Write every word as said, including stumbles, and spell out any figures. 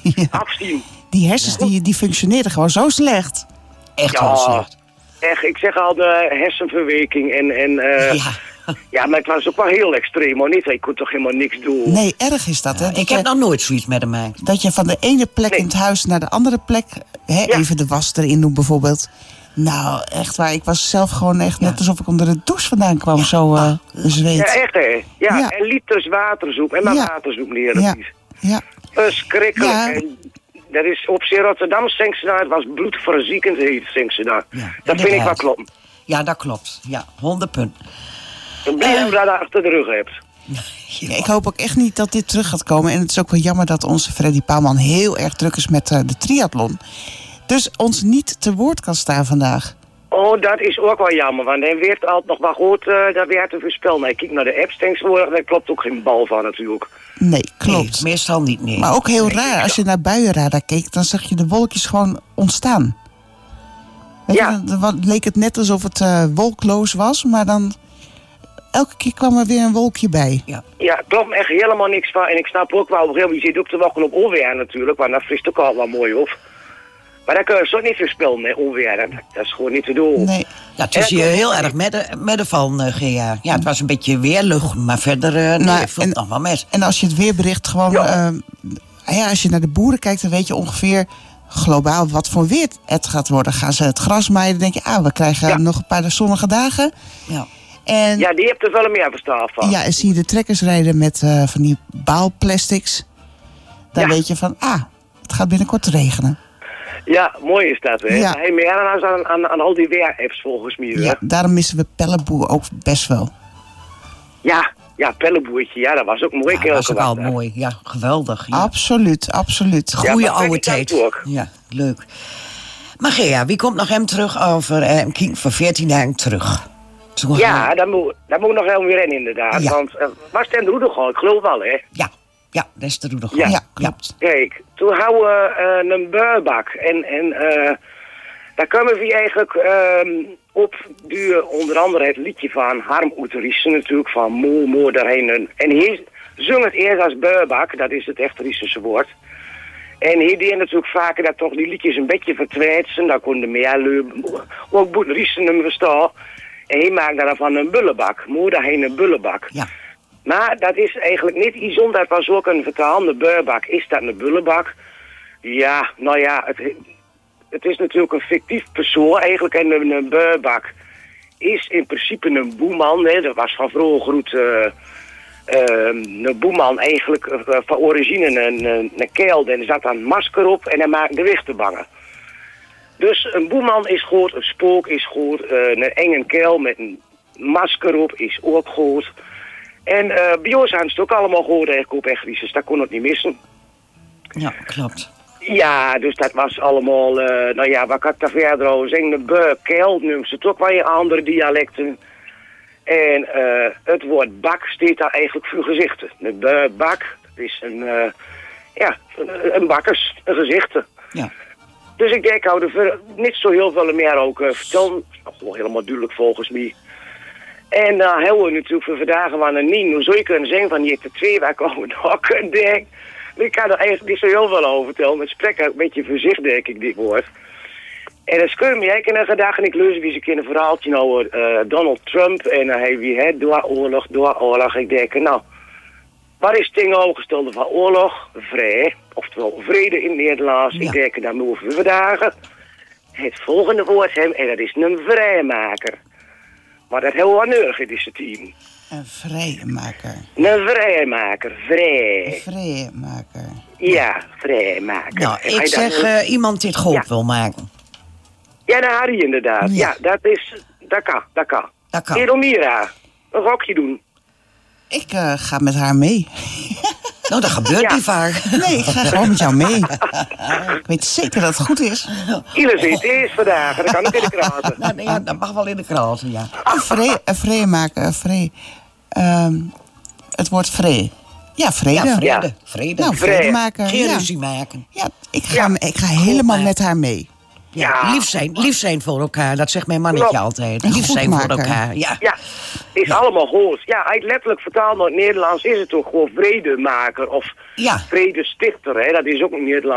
Ja. Afzien. Die hersens die, die functioneerden gewoon zo slecht. Echt Ja. wel slecht. Echt, ik zeg al de hersenverweking en... en eh, Ja. ja, maar het was ook wel heel extreem, hoor. Niet, ik kon toch helemaal niks doen. Nee, erg is dat, hè? Dat Ik je, heb nog nooit zoiets met hem mee. dat je van de ene plek Nee. in het huis naar de andere plek... Hè, Ja. even de was erin doen bijvoorbeeld. Nou, echt waar. Ik was zelf gewoon echt net alsof ik onder de douche vandaan kwam. Zo uh, zweet. Ja, echt, hè. Ja, Ja. en liters waterzoek. En maar Ja. waterzoek niet, Ja, relatief. ja. Verschrikkelijk. Ja. En dat is op zeer Rotterdam, zingen ze daar. Het was bloedverziekend heet, zingen ze daar. Ja, dat vind ik wel inderdaad. kloppen. Ja, dat klopt. Ja, honderd punt. Dan blijf je dat achter de rug hebt. Ja, ik hoop ook echt niet dat dit terug gaat komen. En het is ook wel jammer dat onze Freddy Paalman heel erg druk is met uh, de triathlon. Dus ons niet te woord kan staan vandaag. Oh, dat is ook wel jammer, want hij werd altijd nog wel goed, uh, dat werd te voorspellen. Nee, kijk naar de apps tegenwoordig, daar klopt ook geen bal van natuurlijk. Nee, klopt. Nee, meestal niet, nee. Maar ook heel raar, als je naar buienradar keek, dan zag je de wolkjes gewoon ontstaan. Weet Ja. je, dan, dan leek het net alsof het uh, wolkloos was, maar dan... Elke keer kwam er weer een wolkje bij. Ja. Ja, klopt me echt helemaal niks van. En ik snap ook wel, op een gegeven moment, je zit ook te wachten op onweer natuurlijk, want dat frist ook al wel mooi op. Maar daar kun je zo niet voorspellen, hè, onweer. Dat, dat is gewoon niet te doen. Nee. Ja, het is hier heel erg midden, midden van, uh, Gea. Ja, het was een beetje weerlucht, maar verder uh, nee, Nou, ik vond het nog wel mes. En als je het weerbericht gewoon... Ja. Uh, ja, als je naar de boeren kijkt, dan weet je ongeveer globaal wat voor weer het gaat worden. Gaan ze het gras maaien, dan denk je, ah, we krijgen Ja. nog een paar zonnige dagen. Ja. En Ja, die hebt er wel meer verstand van. ja, en zie je de trekkers rijden met uh, van die baalplastics. Dan Ja. weet je van, ah, het gaat binnenkort regenen. Ja, mooi is dat, hè. Ja. Hij meer aan, aan, aan, aan al die weer-apps volgens mij. hè. Ja, daarom missen we Pelleboer ook best wel. Ja, ja, Pelleboertje, ja, dat was ook mooi. Ja, dat was ook Kelke al wat, hè. mooi. Ja, geweldig. Ja. Absoluut, absoluut. Ja, Goeie maar oude ik dank tijd. ook. Ja, leuk. Maar Gea, wie komt nog hem terug over uh, King voor veertien dagen terug? Toen Ja, hij- daar moet, daar moet nog helemaal weer in, inderdaad. Ja. Want uh, was het de roede gewoon, ik geloof wel, hè. ja, ja, dat is de roede Ja. Ja, klopt. Kijk, toen houden we uh, een beurbak. En, en uh, daar komen we eigenlijk uh, op duur onder andere het liedje van Harm Oeterissen natuurlijk, van Moe, Moe daarheen. En, en hij zong het eerst als beurbak, dat is het echt Riesense woord. En hij deed natuurlijk vaker dat toch die liedjes een beetje vertwijtsen. Daar konden meer leuven, ook Boet Riesen hem verstaan. En hij maakte daarvan een bullebak. Moe daarheen een bullebak. Ja. Maar dat is eigenlijk niet iets om, dat was ook een vertaalde beurbak. Is dat een bullebak? Ja, nou ja, het, het is natuurlijk een fictief persoon eigenlijk. En een, een beurbak is in principe een boeman. Hè. Dat was van vroeger goed, uh, uh, een boeman eigenlijk uh, van origine een, een, een keel. En er zat dan een masker op en hij maakte de wichten bangen. Dus een boeman is goed, een spook is goed, uh, een enge keel met een masker op is ook goed. En uh, bij ons hadden ze het ook allemaal gehoord, eigenlijk op echt Rieses. Dat kon het niet missen. Ja, klopt. Ja, dus dat was allemaal, uh, nou ja, wat kan ik daar verder over zeggen? De beuk, kel, noemen ze het ook wel in andere dialecten. En uh, het woord bak staat daar eigenlijk voor gezichten. De beuk, bak, dat is een, uh, ja, een, een bakkers, een gezichten. Ja. Dus ik denk, ik hou er ver- niet zo heel veel meer ook uh, vertellen. Dat is nog wel helemaal duidelijk volgens mij. En dan uh, hebben we natuurlijk voor vandaag van een nien. Hoe zou je kunnen zeggen van die te twee waar ik over nog kan denken. Ik kan er eigenlijk niet zo heel veel over vertellen. Het spreekt ook een beetje voorzichtig, denk ik, dit woord. En dan kun je me een gedacht en ik lees wie ze een verhaaltje over uh, Donald Trump. En dan hij wie het door oorlog, door oorlog. Ik denk, nou, waar is het tegenovergestelde van oorlog? Vrij, oftewel vrede in het Nederlands. Ja. Ik denk, dan moeten we vandaag het volgende woord hebben en dat is een vrijmaker. Maar dat heel wat nodig in dit team. Een vrijmaker. Een vrijmaker, vrij. Een vrijmaker. Ja, vrijmaker. Nou, En hij ik dat zeg nu- uh, iemand die het goed Ja. wil maken. Ja, dat had hij inderdaad. Ja. Ja, dat is... Dat kan, dat kan. Dat kan. Edelmira, een rokje doen. Ik uh, ga met haar mee. Nou, dat gebeurt Ja. niet vaak. Nee, ik ga gewoon met jou mee. Ik weet zeker dat het goed is. Ieder zit eerst vandaag en dan kan ik in de kraten. Nou, nee, ja, dat mag wel in de krant, ja. Een vrij, een vrijmaker, een vrij. Ehm, het woord vrij. Ja, vrede. Ja, vrede. Ja. Vrede. Nou, Vrede. vredemaker. Geen Ja. ruzie maken. Ja, ik ga, Ja. me- ik ga helemaal maar- met haar mee. Ja, Ja. lief zijn, lief zijn voor elkaar. Dat zegt mijn mannetje Klopt. altijd. Een Lief zijn voor goedmaker. elkaar. Ja. Ja, is allemaal goed. Ja, uit letterlijk vertaald naar het Nederlands is het toch gewoon vredemaker of Ja. vredestichter. Hè? Dat is ook een Nederlands.